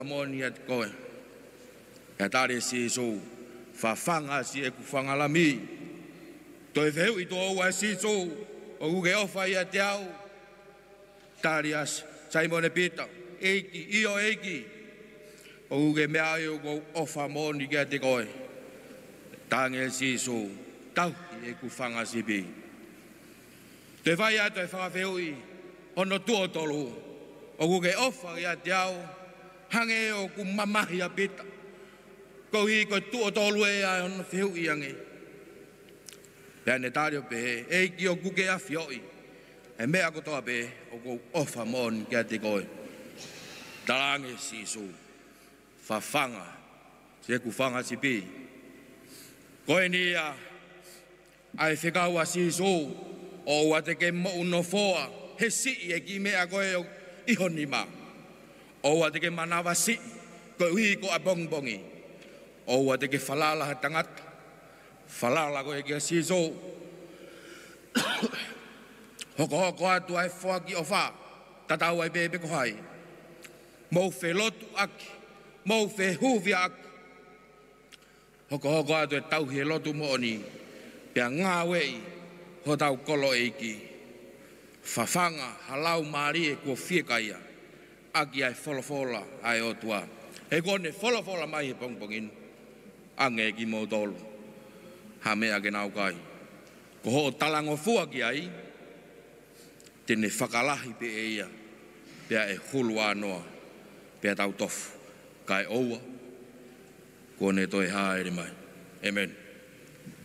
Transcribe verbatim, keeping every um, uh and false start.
Moni at koe. Ya tare si so fa fanga si e ku fanga la mi. Toi veu i to wa si so o ge ofa ia te au. Tarias Simon Peter eki io eki. O ge mea e o ofa moni ge te koe. Tange si so tau e ku fanga si bi. Te vai a te fa veu i ono tuo tolu. O ge ofa ia te au. Hange o ku mamahi a pita. Ko hi ko tuo tolu e a ono whiu i ange. Pea ne tārio pe e ki o kuke a whioi. E mea kotoa pe o ko ofa mon kia te koe. Tarange si su. Whawhanga. Se ku whanga si pi. Koe ni a ai whikaua si su. O wa te ke mo uno foa. He si e ki mea koe o iho ni maa. O wa te ke manawa si, ko ui ko a bongbongi. O wa te ke falala ha tangata. Falala ko e kia siso. Hoko hoko atu ai whaki o wha. Tatau ai bebe ko hai. Mou whe lotu aki. Mou whe huvia aki. Hoko hoko atu e tau he lotu mo oni. Pea ngā wei. Ho tau kolo eiki. Whawhanga halau maari e kua whiekaia. Aki ai wholofola ai o tua. He kone wholofola mai he pongpongin. Ange ki mo tolu. Ha mea ke nau kai. Ko ho talango fua ki ai. Tene whakalahi pe e ia. Pea e hulua noa. Pea tau tofu. Kai oua. Kone toi haere mai. Amen.